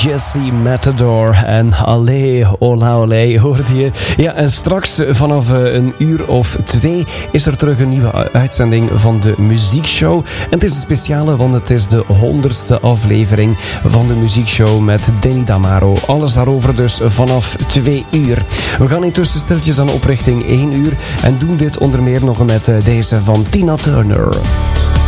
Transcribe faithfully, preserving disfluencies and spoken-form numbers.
Jesse Matador en Allee, Ola Olé, hoorde je. Ja, en straks vanaf een uur of twee is er terug een nieuwe uitzending van de muziekshow. En het is een speciale, want het is de honderdste aflevering van de muziekshow met Danny Damaro. Alles daarover dus vanaf twee uur. We gaan intussen stiltjes aan op richting één uur en doen dit onder meer nog met deze van Tina Turner.